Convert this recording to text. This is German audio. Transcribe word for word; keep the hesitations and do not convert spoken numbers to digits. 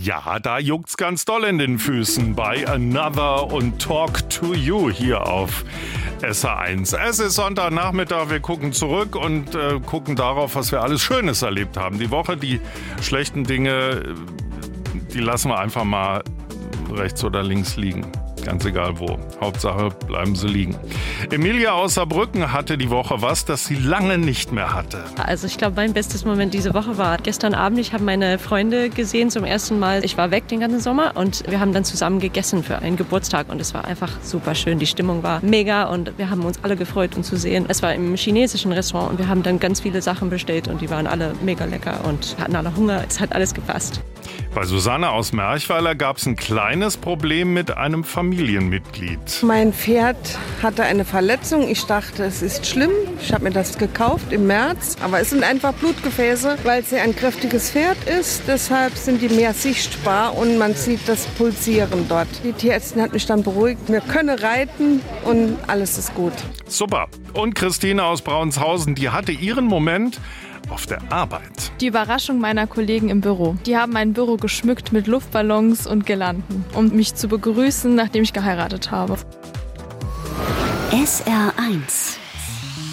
Ja, da juckt's ganz doll in den Füßen bei Another und Talk to You hier auf S H eins. Es ist Sonntagnachmittag, wir gucken zurück und äh, gucken darauf, was wir alles Schönes erlebt haben. Die Woche, die schlechten Dinge, die lassen wir einfach mal rechts oder links liegen. Ganz egal wo. Hauptsache bleiben sie liegen. Emilia aus Saarbrücken hatte die Woche was, das sie lange nicht mehr hatte. Also ich glaube, mein bestes Moment diese Woche war gestern Abend. Ich habe meine Freunde gesehen zum ersten Mal. Ich war weg den ganzen Sommer und wir haben dann zusammen gegessen für einen Geburtstag. Und es war einfach super schön. Die Stimmung war mega und wir haben uns alle gefreut, uns zu sehen. Es war im chinesischen Restaurant und wir haben dann ganz viele Sachen bestellt und die waren alle mega lecker und hatten alle Hunger. Es hat alles gepasst. Bei Susanne aus Merchweiler gab es ein kleines Problem mit einem Familienmitglied. Mein Pferd hatte eine Verletzung. Ich dachte, es ist schlimm. Ich habe mir das gekauft im März. Aber es sind einfach Blutgefäße, weil sie ein kräftiges Pferd ist. Deshalb sind die mehr sichtbar und man sieht das Pulsieren dort. Die Tierärztin hat mich dann beruhigt. Wir können reiten und alles ist gut. Super. Und Christine aus Braunshausen, die hatte ihren Moment auf der Arbeit. Die Überraschung meiner Kollegen im Büro. Die haben mein Büro geschmückt mit Luftballons und Girlanden, um mich zu begrüßen, nachdem ich geheiratet habe. S R eins